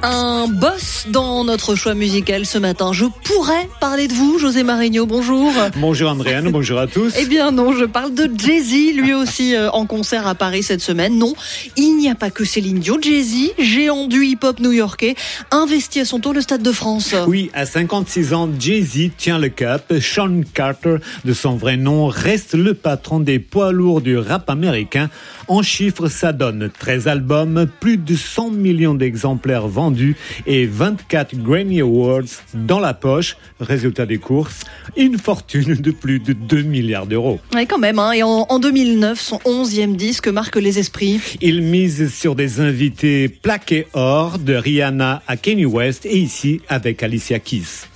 Un boss dans notre choix musical ce matin. Je pourrais parler de vous, José Marinho, bonjour. Bonjour Andréane, bonjour à tous. Eh bien non, je parle de Jay-Z, lui aussi en concert à Paris cette semaine. Non, il n'y a pas que Céline Dion. Jay-Z, géant du hip-hop new-yorkais, investit à son tour le Stade de France. Oui, à 56 ans, Jay-Z tient le cap. Sean Carter, de son vrai nom, reste le patron des poids lourds du rap américain. En chiffres, ça donne 13 albums, plus de 100 millions d'exemplaires vendus et 24 Grammy Awards dans la poche. Résultat des courses, une fortune de plus de 2 milliards d'euros. Ouais, quand même, hein. Et en 2009, son 11e disque marque les esprits. Il mise sur des invités plaqués or, de Rihanna à Kanye West et ici avec Alicia Keys.